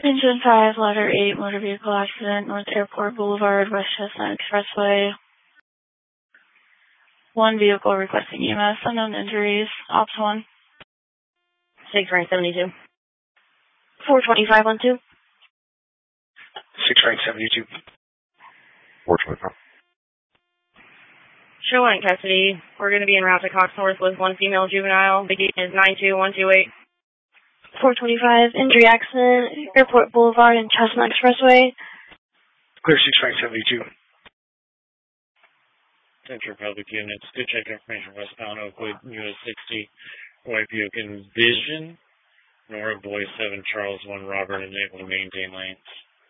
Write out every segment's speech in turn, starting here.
Engine 5, Ladder 8, motor vehicle accident, North Airport Boulevard, West Chestnut Expressway. One vehicle requesting EMS, unknown injuries, Ops 1. 6 rank 72. 425 on 2. 6 rank 72. 425. Show 1 in custody. We're going to be en route to Cox North with one female juvenile. The gate is 92128. 425, injury accident, Airport Boulevard and Chestnut Expressway. Clear 6 rank 72. Central Public Units, good check information westbound Oakwood, US 60, White Buick Envision, Nora Boy 7, Charles 1, Robert, unable to maintain lanes.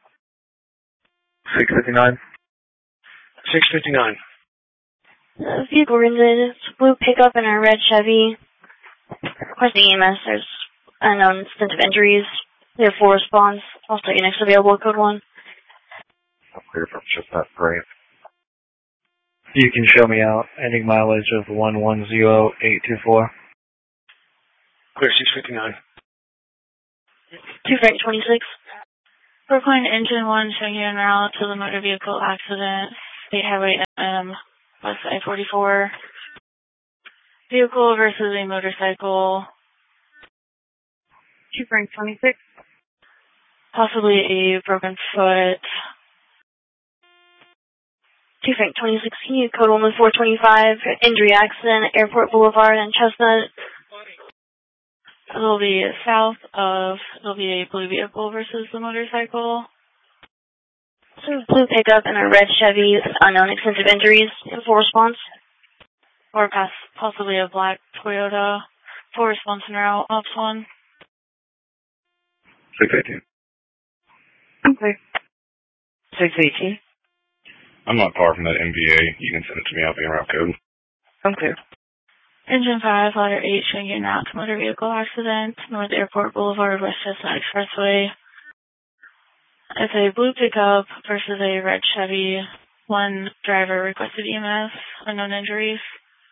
659. 659. Vehicle rented, it's a blue pickup and a red Chevy. Requesting EMS, there's unknown extensive injuries. We have 4 response. Also, your next available, code 1. I'm clear from Chestnut Grave. You can show me out. Ending mileage of 110824. Clear 659. 2 Frank 26. Brooklyn Engine 1 showing you en route to the motor vehicle accident. State Highway M, West I-44. Vehicle versus a motorcycle. 2 Frank 26. Possibly a broken foot. 2 Frank 26, can you code 1 with 425, injury accident, Airport Boulevard and Chestnut. It'll be it'll be a blue vehicle versus the motorcycle. So blue pickup and a red Chevy with unknown extensive injuries in full response. Or possibly a black Toyota. Full response en route, Ops 1. 618. Okay. 618. I'm not far from that MVA. You can send it to me. I'll be en route code. I'm clear. Engine 5, Ladder 8, showing you en route to motor vehicle accident, North Airport Boulevard, West Chestnut Expressway. It's a blue pickup versus a red Chevy. One driver requested EMS, unknown injuries.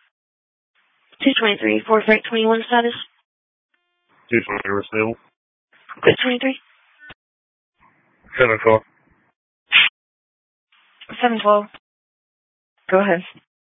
223, 4 Frank 21 status. 220 still. Good 23. 712. 712. Go ahead.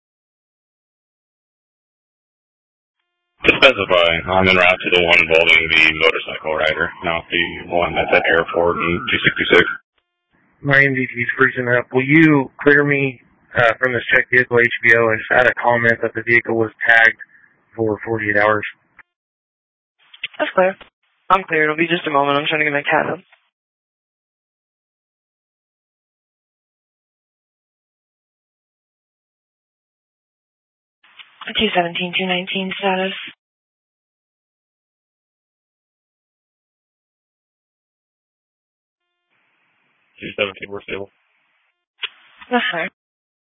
To specify, I'm en route to the one involving the motorcycle rider, not the one that's at airport in 266. My MDT is freezing up. Will you clear me from this check vehicle HBO and just add a comment that the vehicle was tagged for 48 hours? That's clear. I'm clear. It'll be just a moment. I'm trying to get my cat up. 217, 219 status. 217, we're stable. That's fine.